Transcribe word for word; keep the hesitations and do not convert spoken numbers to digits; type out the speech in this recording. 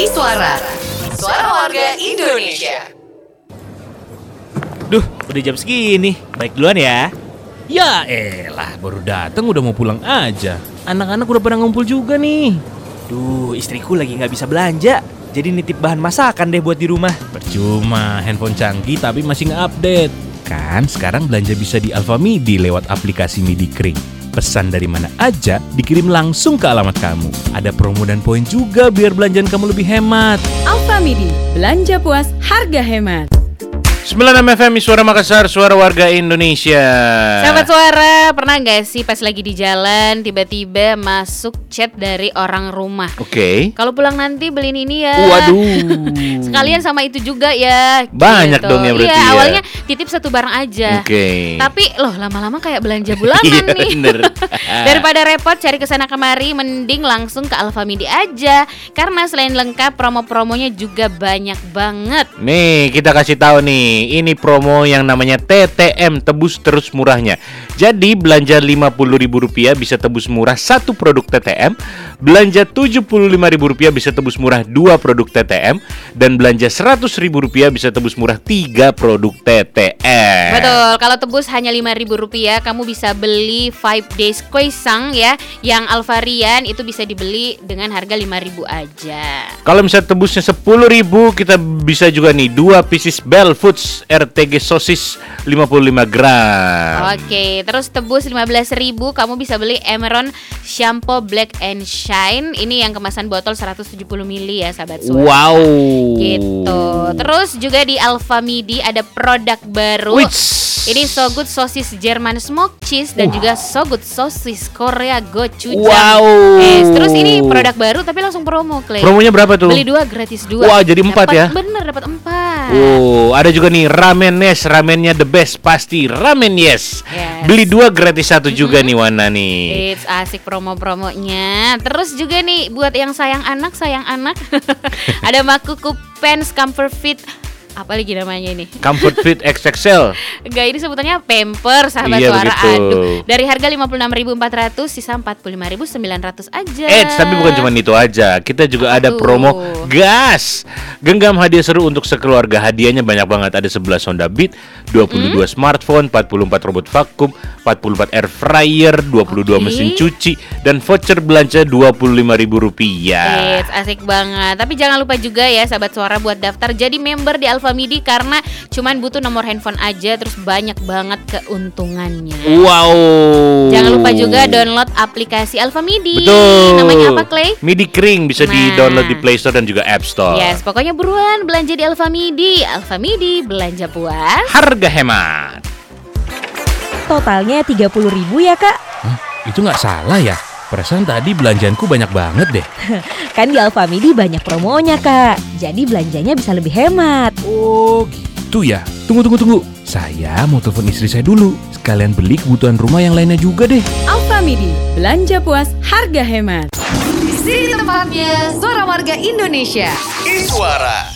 Iswara, Suara Warga Indonesia. Duh, udah jam segini. Baik duluan ya. Ya elah, baru datang udah mau pulang aja. Anak-anak udah pada ngumpul juga nih. Duh, istriku lagi gak bisa belanja. Jadi nitip bahan masakan deh buat di rumah. Percuma, handphone canggih tapi masih nggak update. Kan sekarang belanja bisa di Alfamidi lewat aplikasi Midi Kring. Pesan dari mana aja dikirim langsung ke alamat kamu. Ada promo dan poin juga biar belanjaan kamu lebih hemat. Alfamidi, belanja puas, harga hemat. sembilan enam F M Suara Makassar, Suara Warga Indonesia. Sahabat Suara, pernah gak sih pas lagi di jalan tiba-tiba masuk chat dari orang rumah? Oke. Okay. Kalau pulang nanti beliin ini ya. Waduh. Sekalian sama itu juga ya. Banyak gitu. dong ya berarti iya, ya. awalnya titip satu barang aja. Oke. Okay. Tapi loh lama-lama kayak belanja bulanan iya, nih. Bener. Daripada repot cari kesana kemari, mending langsung ke Alfamidi aja. Karena selain lengkap, promo-promonya juga banyak banget. Nih kita kasih tahu nih. Ini promo yang namanya T T M, tebus terus murahnya. Jadi belanja lima puluh ribu rupiah bisa tebus murah satu produk T T M. Belanja tujuh puluh lima ribu rupiah bisa tebus murah dua produk T T M. Dan belanja seratus ribu rupiah bisa tebus murah tiga produk T T M. Betul, kalau tebus hanya lima ribu rupiah, kamu bisa beli five days Khoesang ya. Yang Alvarian itu bisa dibeli dengan harga lima ribu aja. Kalau misalnya tebusnya sepuluh ribu, kita bisa juga nih dua pieces Bell Foods R T G sosis lima puluh lima gram. Oke, terus tebus lima belas ribu, kamu bisa beli Emeron Shampoo Black and Shine. Ini yang kemasan botol seratus tujuh puluh mililiter ya sahabat Suara. Wow. Gitu. Terus juga di Alfamidi ada produk baru. Which? Ini So Good sosis Jerman smoked cheese dan uh. juga So Good sosis Korea gochujang. Wow. Eh, terus ini produk baru tapi langsung promo, Clay. Promonya berapa tuh? Beli dua gratis dua. Wah, jadi empat dapet, ya? Bener, dapat empat. Oh, ada juga nih ramen yes, ramennya the best pasti ramen yes. Yes. Beli dua gratis satu Mm-hmm. juga nih Wana nih. It's asik promo-promonya. Terus juga nih buat yang sayang anak, sayang anak. Ada Makuku Pants Comfort Fit. Apa lagi namanya ini? Comfort Fit X X L. Enggak, ini sebutannya Pamper sahabat Iya, Suara. begitu. Aduh, dari harga lima puluh enam ribu empat ratus sisa empat puluh lima ribu sembilan ratus aja. Eh, tapi bukan cuma itu aja. Kita juga ada Aduh. promo gas. Genggam hadiah seru untuk sekeluarga. Hadiahnya banyak banget. Ada sebelas Honda Beat, dua puluh dua hmm? smartphone, empat puluh empat robot vakum, empat puluh empat air fryer, dua puluh dua okay. mesin cuci, dan voucher belanja dua puluh lima ribu rupiah. Eh, asik banget. Tapi jangan lupa juga ya sahabat Suara buat daftar jadi member di Alfamidi karena cuman butuh nomor handphone aja, terus banyak banget keuntungannya. Wow. Jangan lupa juga download aplikasi Alfamidi. Betul. Namanya apa, Clay? Midi Kring, bisa nah. di-download di Play Store dan juga App Store. Yes, pokoknya buruan belanja di Alfamidi. Alfamidi, belanja puas, harga hemat. Totalnya tiga puluh ribu ya, Kak? Hah? Itu nggak salah ya? Perasaan tadi belanjaanku banyak banget deh. Kan di Alfamidi banyak promonya, Kak. Jadi belanjanya bisa lebih hemat. Oh gitu ya. Tunggu, tunggu, tunggu. Saya mau telepon istri saya dulu. Sekalian beli kebutuhan rumah yang lainnya juga deh. Alfamidi, belanja puas, harga hemat. Di sini tempatnya Suara Warga Indonesia. Iswara.